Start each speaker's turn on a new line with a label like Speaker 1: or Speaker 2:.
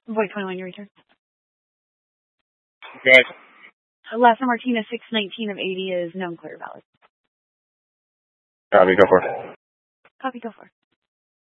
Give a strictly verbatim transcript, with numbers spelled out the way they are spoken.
Speaker 1: Void twenty-one, your return.
Speaker 2: Okay.
Speaker 1: Lassa Martinez, six nineteen of eighty is known clear valid.
Speaker 2: Copy, go for it.
Speaker 1: Copy, go for it.